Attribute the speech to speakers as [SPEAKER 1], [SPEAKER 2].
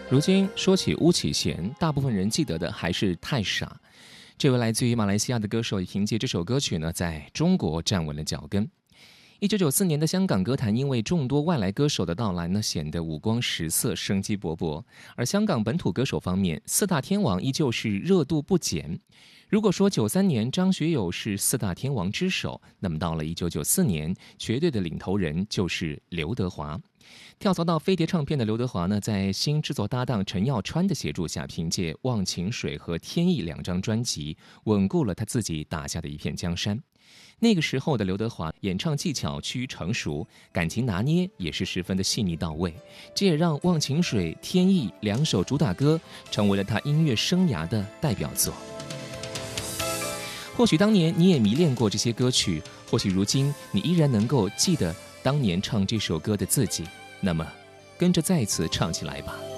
[SPEAKER 1] 如今说起巫启贤，大部分人记得的还是太傻。这位来自于马来西亚的歌手，也凭借这首歌曲呢，在中国站稳了脚跟。1994年的香港歌坛，因为众多外来歌手的到来呢，显得五光十色、生机勃勃。而香港本土歌手方面，四大天王依旧是热度不减。如果说93年张学友是四大天王之首，那么到了1994年，绝对的领头人就是刘德华。跳槽到飞碟唱片的刘德华呢，在新制作搭档陈耀川的协助下，凭借《忘情水》和《天意》两张专辑，稳固了他自己打下的一片江山。那个时候的刘德华，演唱技巧趋于成熟，感情拿捏也是十分的细腻到位，这也让《忘情水》《天意》两首主打歌成为了他音乐生涯的代表作。或许当年你也迷恋过这些歌曲，或许如今你依然能够记得当年唱这首歌的自己，那么跟着再次唱起来吧。